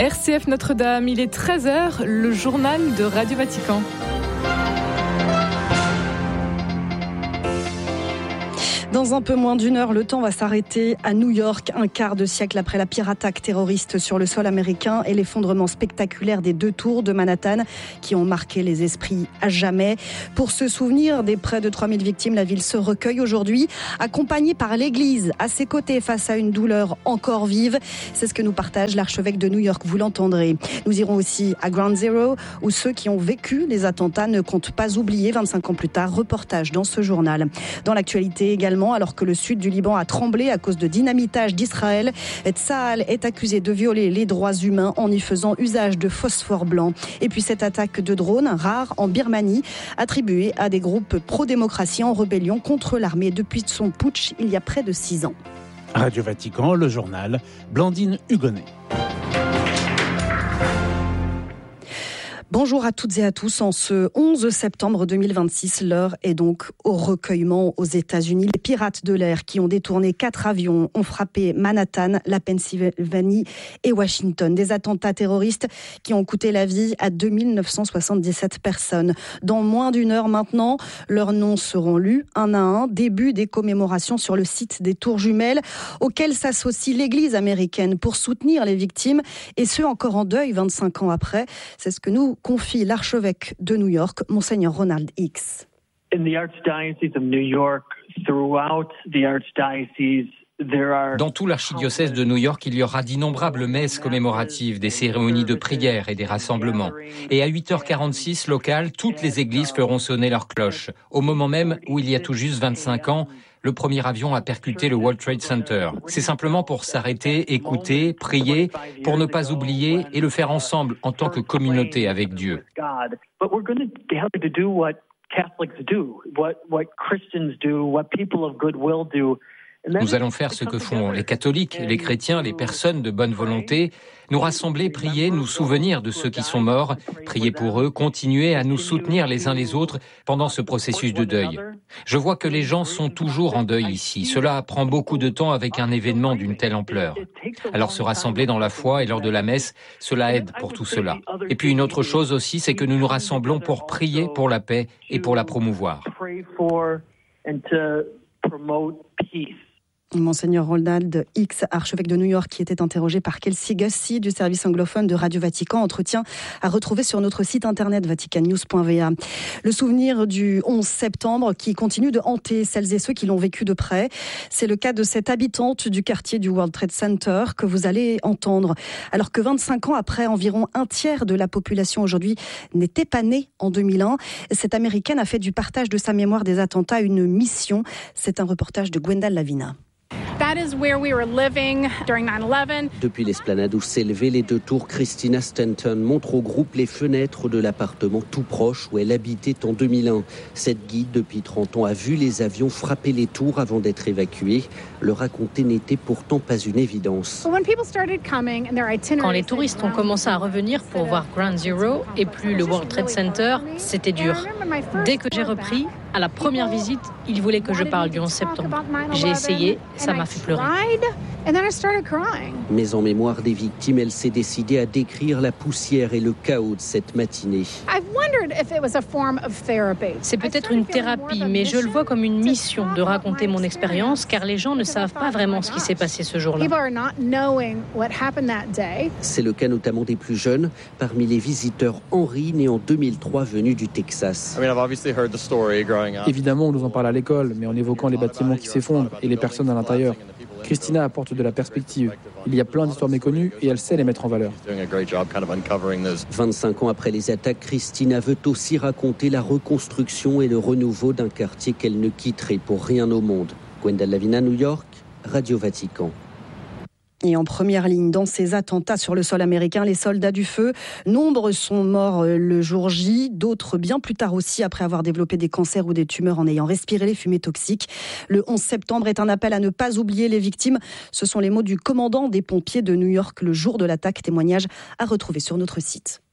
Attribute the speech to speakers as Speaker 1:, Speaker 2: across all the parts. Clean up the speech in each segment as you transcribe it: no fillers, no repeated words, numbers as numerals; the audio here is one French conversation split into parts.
Speaker 1: RCF Notre-Dame, il est 13h, le journal de Radio Vatican.
Speaker 2: Dans un peu moins d'une heure, le temps va s'arrêter à New York, un quart de siècle après la pire attaque terroriste sur le sol américain et l'effondrement spectaculaire des 2 tours de Manhattan qui ont marqué les esprits à jamais. Pour se souvenir des près de 3000 victimes, la ville se recueille aujourd'hui, accompagnée par l'Église à ses côtés face à une douleur encore vive. C'est ce que nous partage l'archevêque de New York, vous l'entendrez. Nous irons aussi à Ground Zero, où ceux qui ont vécu les attentats ne comptent pas oublier 25 ans plus tard. Reportage dans ce journal. Dans l'actualité également, alors que le sud du Liban a tremblé à cause de dynamitage d'Israël, Tsahal est accusé de violer les droits humains en y faisant usage de phosphore blanc. Et puis cette attaque de drone, rare en Birmanie, attribuée à des groupes pro-démocratie en rébellion contre l'armée depuis son putsch il y a près de 6 ans.
Speaker 3: Radio Vatican, le journal, Blandine Hugonnet.
Speaker 2: Bonjour à toutes et à tous. En ce 11 septembre 2026, l'heure est donc au recueillement aux États-Unis. Les pirates de l'air qui ont détourné 4 avions ont frappé Manhattan, la Pennsylvanie et Washington. Des attentats terroristes qui ont coûté la vie à 2977 personnes. Dans moins d'une heure maintenant, leurs noms seront lus un à un. Début des commémorations sur le site des Tours Jumelles, auxquelles s'associe l'Église américaine pour soutenir les victimes et ceux encore en deuil 25 ans après. C'est ce que nous confie l'archevêque de New York, Monseigneur Ronald Hicks.
Speaker 4: Dans tout l'archidiocèse de New York, il y aura d'innombrables messes commémoratives, des cérémonies de prière et des rassemblements. Et à 8h46 local, toutes les églises feront sonner leurs cloches. Au moment même où il y a tout juste 25 ans, le premier avion a percuté le World Trade Center. C'est simplement pour s'arrêter, écouter, prier, pour ne pas oublier et le faire ensemble en tant que communauté avec Dieu. Nous allons faire ce que font les catholiques, les chrétiens, les personnes de bonne volonté, nous rassembler, prier, nous souvenir de ceux qui sont morts, prier pour eux, continuer à nous soutenir les uns les autres pendant ce processus de deuil. Je vois que les gens sont toujours en deuil ici. Cela prend beaucoup de temps avec un événement d'une telle ampleur. Alors se rassembler dans la foi et lors de la messe, cela aide pour tout cela. Et puis une autre chose aussi, c'est que nous nous rassemblons pour prier pour la paix et pour la promouvoir.
Speaker 2: Monseigneur Ronald Hicks, archevêque de New York, qui était interrogé par Kelsey Gussie du service anglophone de Radio Vatican. Entretien à retrouver sur notre site internet vaticannews.va. Le souvenir du 11 septembre qui continue de hanter celles et ceux qui l'ont vécu de près. C'est le cas de cette habitante du quartier du World Trade Center que vous allez entendre. Alors que 25 ans après, environ un tiers de la population aujourd'hui n'était pas née en 2001. Cette Américaine a fait du partage de sa mémoire des attentats une mission. C'est un reportage de Gwendal Lavina.
Speaker 5: Depuis l'esplanade où s'élevaient les 2 tours, Christina Stanton montre au groupe les fenêtres de l'appartement tout proche où elle habitait en 2001. Cette guide, depuis 30 ans, a vu les avions frapper les tours avant d'être évacués. Le raconter n'était pourtant pas une évidence.
Speaker 6: Quand les touristes ont commencé à revenir pour voir Ground Zero et plus le World Trade Center, c'était dur. Dès que j'ai repris, à la première visite, ils voulaient que je parle du 11 septembre. J'ai essayé, ça m'a fait pleurer.
Speaker 5: Mais en mémoire des victimes, elle s'est décidée à décrire la poussière et le chaos de cette matinée.
Speaker 6: C'est peut-être une thérapie, mais je le vois comme une mission de raconter mon expérience, car les gens ne savent pas vraiment ce qui s'est passé ce jour-là.
Speaker 5: C'est le cas notamment des plus jeunes, parmi les visiteurs Henry, né en 2003, venu du Texas.
Speaker 7: Évidemment, on nous en parle à l'école, mais en évoquant les bâtiments qui s'effondrent et les personnes à l'intérieur. Christina apporte de la perspective. Il y a plein d'histoires méconnues et elle sait les mettre en valeur.
Speaker 5: 25 ans après les attaques, Christina veut aussi raconter la reconstruction et le renouveau d'un quartier qu'elle ne quitterait pour rien au monde. Gwendal Lavina, New York, Radio Vatican.
Speaker 2: Et en première ligne dans ces attentats sur le sol américain, les soldats du feu. Nombre sont morts le jour J, d'autres bien plus tard aussi après avoir développé des cancers ou des tumeurs en ayant respiré les fumées toxiques. Le 11 septembre est un appel à ne pas oublier les victimes. Ce sont les mots du commandant des pompiers de New York le jour de l'attaque. Témoignage à retrouver sur notre site.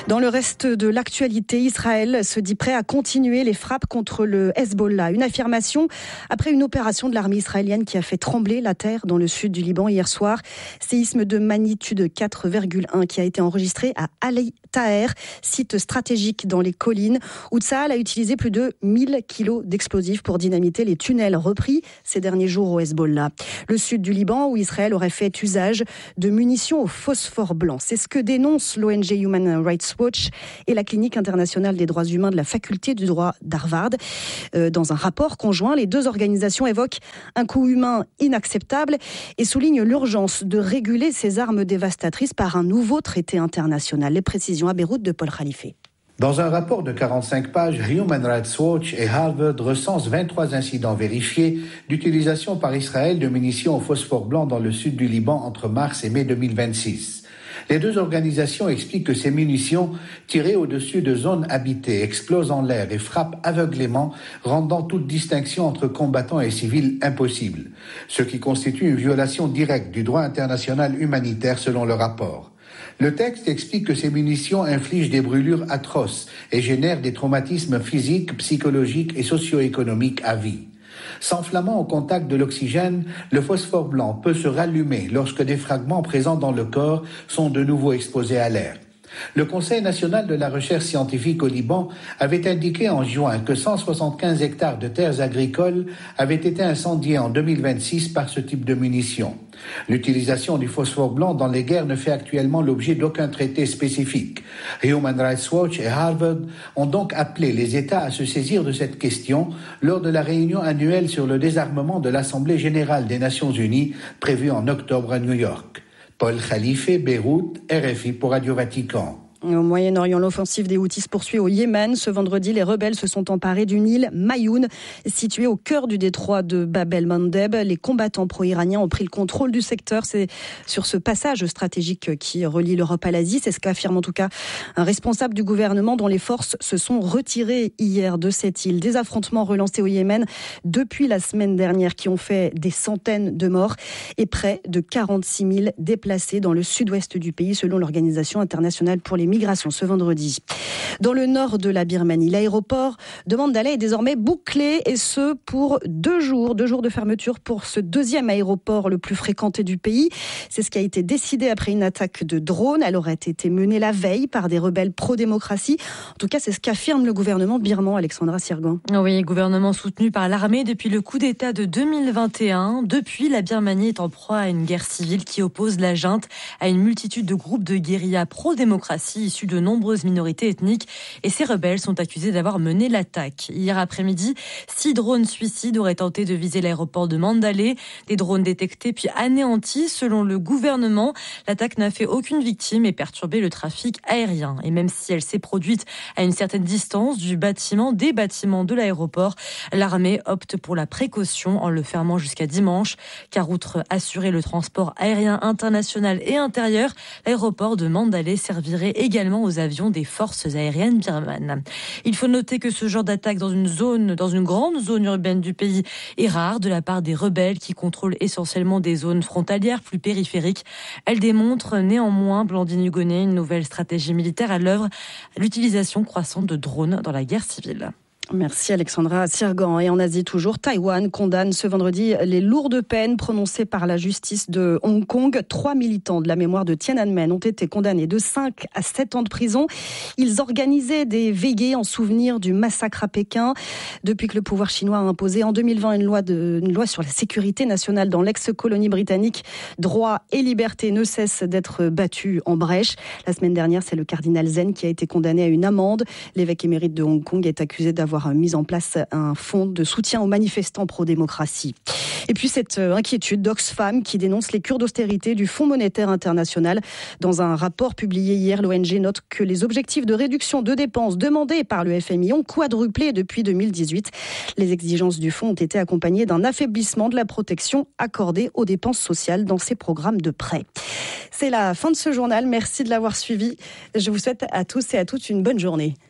Speaker 2: Dans le reste de l'actualité, Israël se dit prêt à continuer les frappes contre le Hezbollah. Une affirmation après une opération de l'armée israélienne qui a fait trembler la terre dans le sud du Liban hier soir. Séisme de magnitude 4,1 qui a été enregistré à Al-Taher, site stratégique dans les collines, où Tsahal a utilisé plus de 1000 kilos d'explosifs pour dynamiter les tunnels repris ces derniers jours au Hezbollah. Le sud du Liban, où Israël aurait fait usage de munitions au phosphore blanc. C'est ce que dénonce l'ONG Human Rights Watch et la Clinique internationale des droits humains de la faculté du droit d'Harvard. Dans un rapport conjoint, les deux organisations évoquent un coût humain inacceptable et soulignent l'urgence de réguler ces armes dévastatrices par un nouveau traité international. Les précisions à Beyrouth de Paul Khalife.
Speaker 8: Dans un rapport de 45 pages, Human Rights Watch et Harvard recensent 23 incidents vérifiés d'utilisation par Israël de munitions au phosphore blanc dans le sud du Liban entre mars et mai 2026. Les deux organisations expliquent que ces munitions, tirées au-dessus de zones habitées, explosent en l'air et frappent aveuglément, rendant toute distinction entre combattants et civils impossible, ce qui constitue une violation directe du droit international humanitaire selon le rapport. Le texte explique que ces munitions infligent des brûlures atroces et génèrent des traumatismes physiques, psychologiques et socio-économiques à vie. S'enflammant au contact de l'oxygène, le phosphore blanc peut se rallumer lorsque des fragments présents dans le corps sont de nouveau exposés à l'air. Le Conseil national de la recherche scientifique au Liban avait indiqué en juin que 175 hectares de terres agricoles avaient été incendiés en 2026 par ce type de munitions. L'utilisation du phosphore blanc dans les guerres ne fait actuellement l'objet d'aucun traité spécifique. Human Rights Watch et Harvard ont donc appelé les États à se saisir de cette question lors de la réunion annuelle sur le désarmement de l'Assemblée générale des Nations unies prévue en octobre à New York. Paul Khalife, Beyrouth, RFI pour Radio Vatican.
Speaker 2: Au Moyen-Orient, l'offensive des Houthis se poursuit au Yémen. Ce vendredi, les rebelles se sont emparés d'une île, Mayoun, située au cœur du détroit de Bab el-Mandeb. Les combattants pro-iraniens ont pris le contrôle du secteur. C'est sur ce passage stratégique qui relie l'Europe à l'Asie. C'est ce qu'affirme en tout cas un responsable du gouvernement dont les forces se sont retirées hier de cette île. Des affrontements relancés au Yémen depuis la semaine dernière qui ont fait des centaines de morts et près de 46 000 déplacés dans le sud-ouest du pays selon l'Organisation internationale pour les migrations ce vendredi. Dans le nord de la Birmanie, l'aéroport de Mandalay est désormais bouclé et ce pour 2 jours. 2 jours de fermeture pour ce deuxième aéroport le plus fréquenté du pays. C'est ce qui a été décidé après une attaque de drone. Elle aurait été menée la veille par des rebelles pro-démocratie. En tout cas, c'est ce qu'affirme le gouvernement birman, Alexandra Sirgan.
Speaker 1: Oui, gouvernement soutenu par l'armée depuis le coup d'État de 2021. Depuis, la Birmanie est en proie à une guerre civile qui oppose la junte à une multitude de groupes de guérillas pro-démocratie issus de nombreuses minorités ethniques et ces rebelles sont accusés d'avoir mené l'attaque. Hier après-midi, 6 drones suicides auraient tenté de viser l'aéroport de Mandalay. Des drones détectés puis anéantis selon le gouvernement. L'attaque n'a fait aucune victime et perturbé le trafic aérien. Et même si elle s'est produite à une certaine distance des bâtiments de l'aéroport, l'armée opte pour la précaution en le fermant jusqu'à dimanche. Car outre assurer le transport aérien international et intérieur, l'aéroport de Mandalay servirait également aux avions des forces aériennes birmanes. Il faut noter que ce genre d'attaque dans une grande zone urbaine du pays est rare de la part des rebelles qui contrôlent essentiellement des zones frontalières plus périphériques. Elle démontre néanmoins, Blandine Hugonnet, une nouvelle stratégie militaire à l'œuvre, l'utilisation croissante de drones dans la guerre civile.
Speaker 2: Merci Alexandra Sirgan. Et en Asie toujours, Taïwan condamne ce vendredi les lourdes peines prononcées par la justice de Hong Kong. 3 militants de la mémoire de Tiananmen ont été condamnés de 5 à 7 ans de prison. Ils organisaient des veillées en souvenir du massacre à Pékin. Depuis que le pouvoir chinois a imposé en 2020 une loi sur la sécurité nationale dans l'ex-colonie britannique, droit et liberté ne cessent d'être battus en brèche. La semaine dernière, c'est le cardinal Zen qui a été condamné à une amende. L'évêque émérite de Hong Kong est accusé d'avoir mis en place un fonds de soutien aux manifestants pro-démocratie. Et puis cette inquiétude d'Oxfam qui dénonce les cures d'austérité du Fonds monétaire international. Dans un rapport publié hier, l'ONG note que les objectifs de réduction de dépenses demandés par le FMI ont quadruplé depuis 2018. Les exigences du fonds ont été accompagnées d'un affaiblissement de la protection accordée aux dépenses sociales dans ses programmes de prêt. C'est la fin de ce journal. Merci de l'avoir suivi. Je vous souhaite à tous et à toutes une bonne journée.